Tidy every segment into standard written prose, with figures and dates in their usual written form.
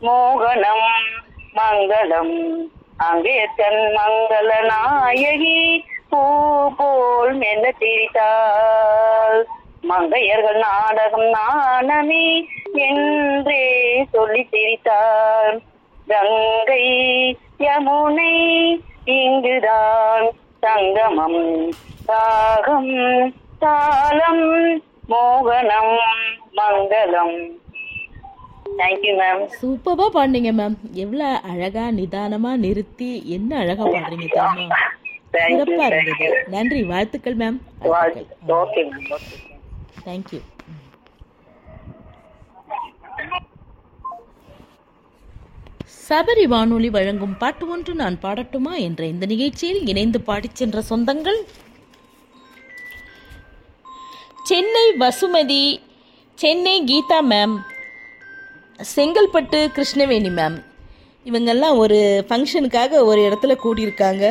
மோகனம் மங்களம் அங்கேற்கண் மங்கள நாயகி பூ போல் மெல்ல சிரித்தாள். மங்கையர்கள் நாடகம் நாணமே என்றே சொல்லி சிரித்தார். கங்கை யமுனை இங்குதான் சங்கமம், தாகம் தாளம் மோகனம் மங்களம். Thank you ma'am. சூப்பரா பாடுனீங்க மேம். எவ்வளவு அழகா நிதானமா நிறுத்தி என்ன அழகா பாடுறீங்க தெரியுமா? சிறப்பா இருந்தது. நன்றி, வாழ்த்துக்கள் ma'am. Okay ma'am. Thank you. Sabari வானொலி வழங்கும் பாட்டு ஒன்று நான் பாடட்டுமா என்ற இந்த நிகழ்ச்சியில் இணைந்து பாடிச் சென்ற சொந்தங்கள்: சென்னை வசுமதி, சென்னை கீதா மேம், செங்கல்பட்டு கிருஷ்ணவேணி மேம். இவங்கெல்லாம் ஒரு ஃபங்க்ஷனுக்காக ஒரு இடத்துல கூடியிருக்காங்க.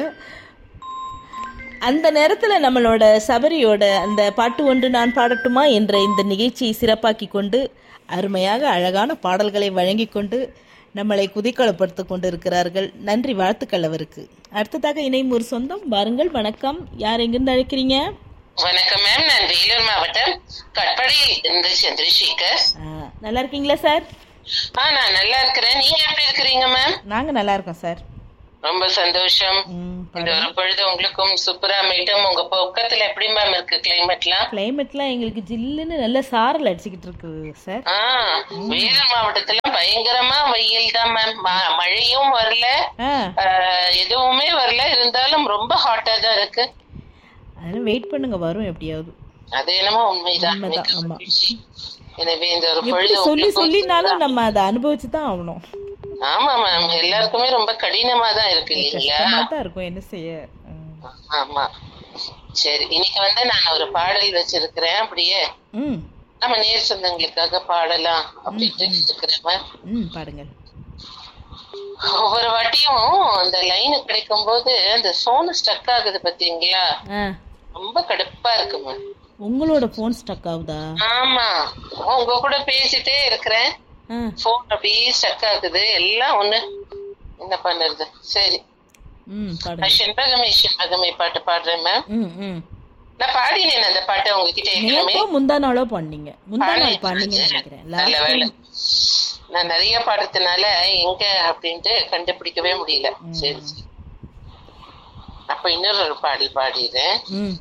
அந்த நேரத்தில் நம்மளோட சபரியோட அந்த பாட்டு ஒன்று நான் பாடட்டுமா என்ற இந்த நிகழ்ச்சியை சிறப்பாக்கி கொண்டு அருமையாக அழகான பாடல்களை வழங்கி கொண்டு நம்மளை குதிக்கலப்படுத்திக் கொண்டு இருக்கிறார்கள். நன்றி, வாழ்த்துக்கள் அவருக்கு. அடுத்ததாக இணையும் ஒரு சொந்தம். வாருங்கள். வணக்கம். யார் எங்கிருந்து அழைக்கிறீங்க? வணக்கம் மேம், நான் வேலூர் மாவட்டம் கட்படியில் இருந்து சந்திரசேகர். நல்லா இருக்கீங்களா சார்? நான் நல்லா இருக்கிறேன். நீங்க எப்படி இருக்கிறீங்க மேம்? நாங்க நல்லா இருக்கோம் சார். ரொம்ப சந்தோஷம். இந்த ஒரு பொழுது உங்களுக்கும் சூப்பரா மீட்டும். உங்க பக்கத்துல எப்படி மேம் இருக்கு கிளைமேட்லாம்? கிளைமேட்லாம் எங்களுக்கு ஜில்லுன்னு நல்ல சாரல் அடிச்சுக்கிட்டு இருக்கு சார். வேலூர் மாவட்டத்துல பயங்கரமா வெயில் தான் மேம். மழையும் வரல, எதுவுமே வரல. இருந்தாலும் ரொம்ப ஹாட்டா தான் இருக்கு. அதனால வெயிட் பண்ணுங்க, வரும் எப்படியாவது. அது என்னமோ உண்மைதான். எனவே இந்த ஒரு பொழுது சொல்லி சொல்லினாலும் நம்ம அதை அனுபவிச்சு தான் ஆகணும். ஆமா மேம், எல்லாருக்குமே ரொம்ப கடினமா தான் இருக்கு இல்லைங்களா? இருக்கும், என்ன செய்ய. ஆமா, சரி. இன்னைக்கு நான் ஒரு பாடல் வச்சிருக்கிறேன். அப்படியே நம்ம நேர் சொந்தங்களுக்காக பாடலாம் அப்படின்ட்டு இருக்கிறேன். பாடுங்க. ஒவ்வொரு வாட்டியும் அந்த லைன் கிடைக்கும் போது அந்த போன் ஸ்டக் ஆகுது பாத்தீங்களா? ரொம்ப கடுப்பா இருக்கு மேம். உங்களோட போன் ஸ்டக் ஆகுதா? ஆமா, உங்க கூட பேசிட்டே இருக்கிறேன், போன் அப்படியே ஸ்டக் ஆகுது. எல்லாம் ஒண்ணு, என்ன பண்ணுறது? சரி, செண்பகமே செண்பகமே பாட்டு பாடுறேன் மேம். நான் பாடினேன் அந்த பாட்டை உங்ககிட்ட. முந்தா நாளோ பண்ணீங்க? நல்ல வேலை, நான் நிறைய பாடுறதுனால எங்க அப்படின்ட்டு கண்டுபிடிக்கவே முடியல. சரி சரி, அப்ப இன்னொரு பாடல் பாடிடுறேன்.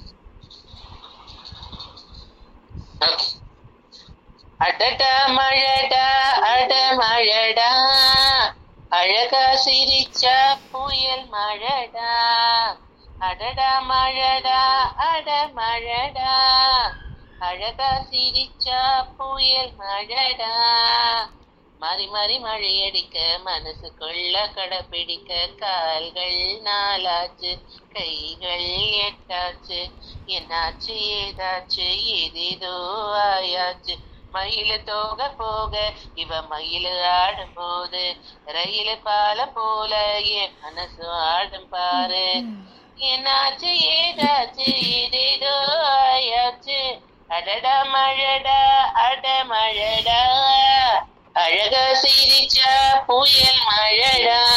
அடடா மழடா அட மழடா, அழகா சிரிச்சா புயல் மழடா. அடடா மழடா அட மழடா, அழகா சிரிச்சா புயல் மழடா. மாறி மாறி மழையடிக்க மனசுக்குள்ள கடைப்பிடிக்க, கால்கள் நாலாச்சு கைகள் எட்டாச்சு, என்னாச்சு ஏதாச்சு ஏதேதோ ஆயாச்சு. மயிலு தோக போக இவ மயிலு ஆடும் போது, ரயிலு பால போல என் மனசு ஆடும் பாரு. என்னாச்சு ஏதாச்சு ஏதேதோ ஆயாச்சு, அடடா மழடா அட மழடா, அழகா சிரிச்சா புயல் மழடா.